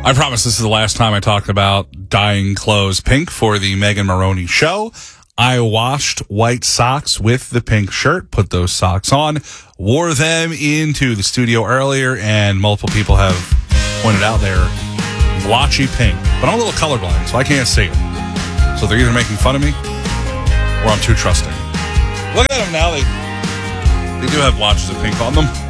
I promise this is the last time I talk about dyeing clothes pink for the Megan Maroney show. I washed white socks with the pink shirt, put those socks on, wore them into the studio earlier, and multiple people have pointed out they're blotchy pink. But I'm a little colorblind, so I can't see it. So they're either making fun of me or I'm too trusting. Look at them now. They do have blotches of pink on them.